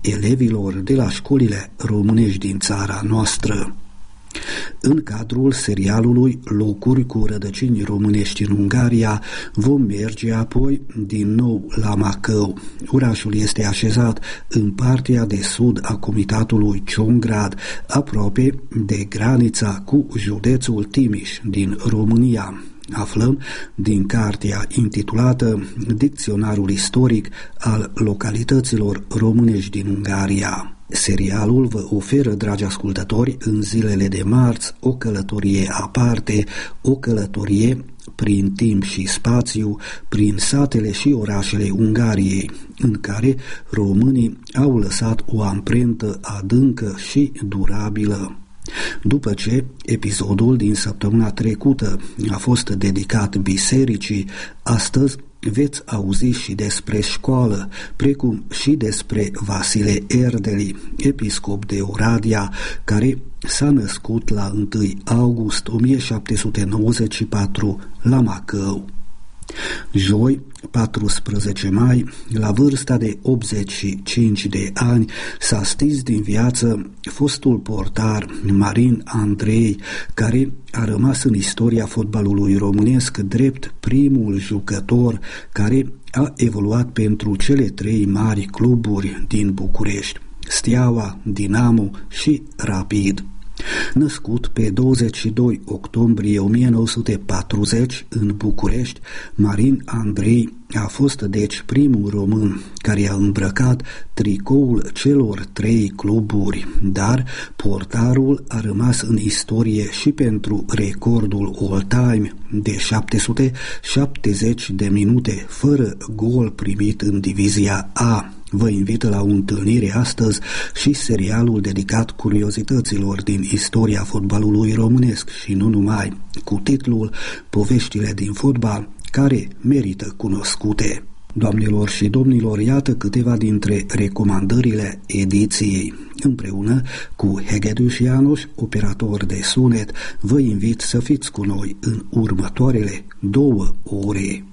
elevilor de la școlile românești din țara noastră. În cadrul serialului Locuri cu rădăcini românești în Ungaria vom merge apoi din nou la Macău. Orașul este așezat în partea de sud a comitatului Ciungrad, aproape de granița cu județul Timiș din România. Aflăm din cartea intitulată Dicționarul istoric al localităților românești din Ungaria. Serialul vă oferă, dragi ascultători, în zilele de marți o călătorie aparte, o călătorie prin timp și spațiu, prin satele și orașele Ungariei, în care românii au lăsat o amprentă adâncă și durabilă. După ce episodul din săptămâna trecută a fost dedicat bisericii, astăzi veți auzi și despre școală, precum și despre Vasile Erdeli, episcop de Oradea, care s-a născut la 1 august 1794 la Macău. Joi, 14 mai, la vârsta de 85 de ani, s-a stins din viață fostul portar Marin Andrei, care a rămas în istoria fotbalului românesc drept primul jucător care a evoluat pentru cele 3 mari cluburi din București, Steaua, Dinamo și Rapid. Născut pe 22 octombrie 1940 în București, Marin Andrei a fost deci primul român care a îmbrăcat tricoul celor 3 cluburi, dar portarul a rămas în istorie și pentru recordul all-time de 770 de minute fără gol primit în divizia A. Vă invită la o întâlnire astăzi și serialul dedicat curiozităților din istoria fotbalului românesc și nu numai, cu titlul Poveștile din fotbal care merită cunoscute. Doamnelor și domnilor, iată câteva dintre recomandările ediției. Împreună cu Hegedus János, operator de sunet, vă invit să fiți cu noi în următoarele 2 ore.